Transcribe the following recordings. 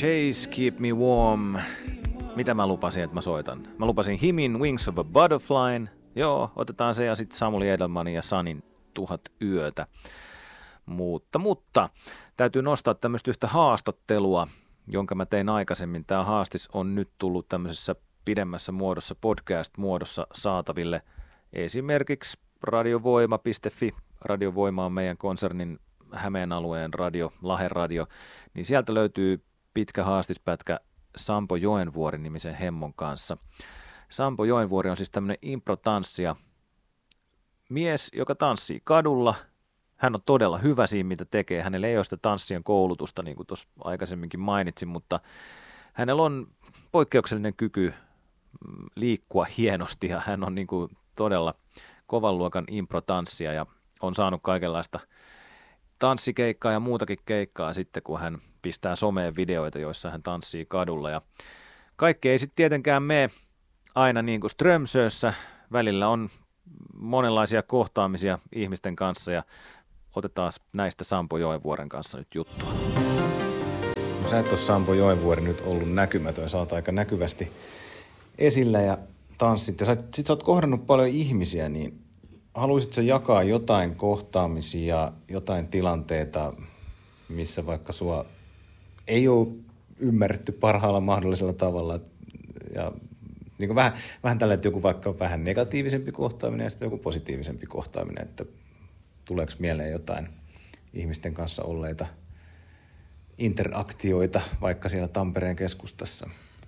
Chase Keep Me Warm. Mitä mä lupasin, että mä soitan? Mä lupasin Himin Wings of a Butterfly. Joo, otetaan se ja sitten Samuli Edelmanin ja Sanin 1000 yötä. Mutta täytyy nostaa tämmöistä yhtä haastattelua, jonka mä tein aikaisemmin. Tämä haastis on nyt tullut tämmöisessä pidemmässä muodossa, podcast-muodossa saataville. Esimerkiksi radiovoima.fi. Radiovoima on meidän konsernin Hämeen alueen radio, Lahden radio. Niin sieltä löytyy pitkä haastispätkä Sampo Joenvuori-nimisen hemmon kanssa. Sampo Joenvuori on siis tämmöinen improtanssija. Mies, joka tanssii kadulla. Hän on todella hyvä siinä, mitä tekee. Hänellä ei ole sitä tanssien koulutusta, niin kuin tuossa aikaisemminkin mainitsin, mutta hänellä on poikkeuksellinen kyky liikkua hienosti ja hän on niin kuin todella kovan luokan improtanssija ja on saanut kaikenlaista tanssikeikkaa ja muutakin keikkaa sitten, kun hän pistää someen videoita, joissa hän tanssii kadulla. Ja kaikki ei sitten tietenkään mene aina niin kuin Strömsössä. Välillä on monenlaisia kohtaamisia ihmisten kanssa ja otetaan näistä Sampo Joenvuoren kanssa nyt juttua. Sä et ole Sampo Joenvuori nyt ollut näkymätön, sä oot aika näkyvästi esillä ja tanssit. Ja sit sä oot kohdannut paljon ihmisiä, niin haluaisitko sä jakaa jotain kohtaamisia, jotain tilanteita, missä vaikka sua ei ole ymmärretty parhaalla mahdollisella tavalla ja niin kuin vähän tällä, että joku vaikka vähän negatiivisempi kohtaaminen ja sitten joku positiivisempi kohtaaminen, että tuleeko mieleen jotain ihmisten kanssa olleita interaktioita vaikka siellä Tampereen keskustassa?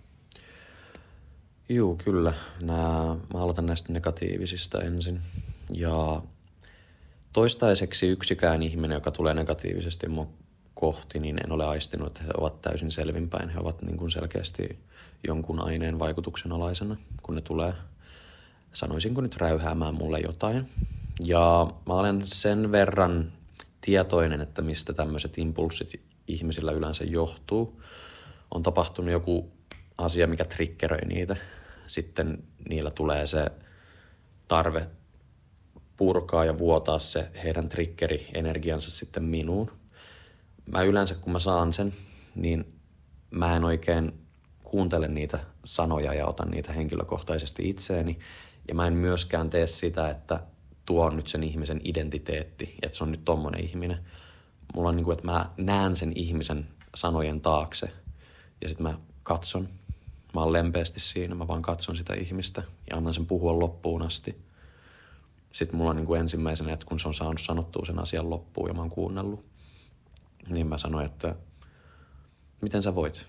Juu, kyllä. Mä aloitan näistä negatiivisista ensin. Ja toistaiseksi yksikään ihminen, joka tulee negatiivisesti mun kohti, niin en ole aistinut, että he ovat täysin selvinpäin. He ovat niin kuin selkeästi jonkun aineen vaikutuksen alaisena, kun ne tulee, sanoisinko nyt, räyhäämään mulle jotain. Ja mä olen sen verran tietoinen, että mistä tämmöiset impulssit ihmisillä yleensä johtuu. On tapahtunut joku asia, mikä triggeröi niitä. Sitten niillä tulee se tarve purkaa ja vuotaa se heidän triggeri-energiansa sitten minuun. Mä yleensä, kun mä saan sen, niin mä en oikein kuuntele niitä sanoja ja otan niitä henkilökohtaisesti itseeni. Ja mä en myöskään tee sitä, että tuo on nyt sen ihmisen identiteetti, että se on nyt tommonen ihminen. Mulla on niin kuin, että mä näen sen ihmisen sanojen taakse ja sitten mä katson. Mä oon lempeästi siinä, mä vaan katson sitä ihmistä ja annan sen puhua loppuun asti. Sitten mulla on niin kuin ensimmäisenä, että kun se on saanut sanottua sen asian loppuun ja mä oon kuunnellut, niin mä sanoin, että miten sä voit?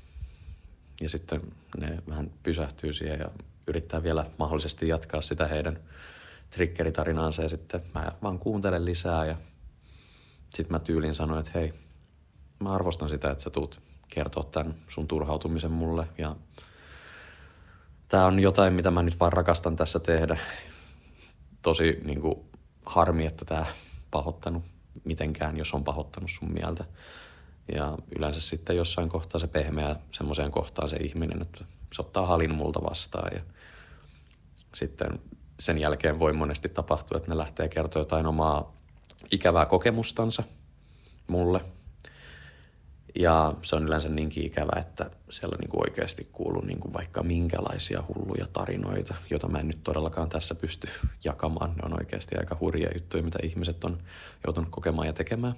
Ja sitten ne vähän pysähtyy siihen ja yrittää vielä mahdollisesti jatkaa sitä heidän triggeritarinaansa ja sitten mä vaan kuuntelen lisää ja sitten mä tyylin sanoin, että hei, mä arvostan sitä, että sä tuut kertoa tämän sun turhautumisen mulle ja tää on jotain, mitä mä nyt vaan rakastan tässä tehdä. Tosi niin kuin harmi, että tää pahoittanut mitenkään, jos on pahoittanut sun mieltä. Ja yleensä sitten jossain kohtaa se pehmeää semmoiseen kohtaan se ihminen, että se ottaa halin multa vastaan ja sitten sen jälkeen voi monesti tapahtua, että ne lähtee kertoa jotain omaa ikävää kokemustansa mulle. Ja se on yleensä niinkin ikävä, että siellä on niin kuin oikeasti kuullut niin kuin vaikka minkälaisia hulluja tarinoita, joita mä en nyt todellakaan tässä pysty jakamaan. Ne on oikeasti aika hurjia juttuja, mitä ihmiset on joutunut kokemaan ja tekemään.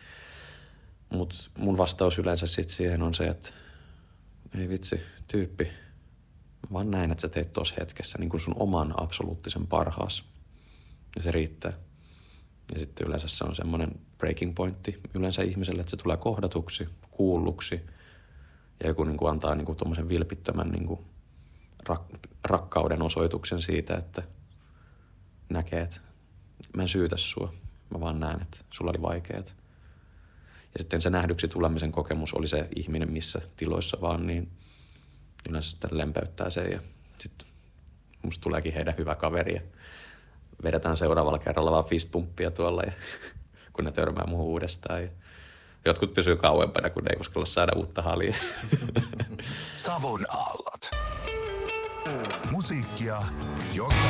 Mutta mun vastaus yleensä sitten siihen on se, että ei vitsi, tyyppi, mä vaan näin, että sä teet tuossa hetkessä niin kuin sun oman absoluuttisen parhaas. Ja se riittää. Ja sitten yleensä se on semmoinen breaking pointti yleensä ihmiselle, että se tulee kohdatuksi, kuulluksi ja joku niin kuin antaa niin kuin tommosen vilpittömän niin kuin rakkauden osoituksen siitä, että näkee, että mä en syytä sua, mä vaan näen, että sulla oli vaikeat. Ja sitten se nähdyksi tulemisen kokemus oli se ihminen missä tiloissa vaan, niin yleensä sitten lempeyttää sen ja sitten musta tuleekin heidän hyvä kaveri ja vedetään seuraavalla kerralla vaan fistpumppia tuolla, ja, kun ne törmää muuhun uudestaan. Ja jotkut pysyy kauempana, kun ne ei uskalla saada uutta halia. Savon aallot. Musiikkia, joka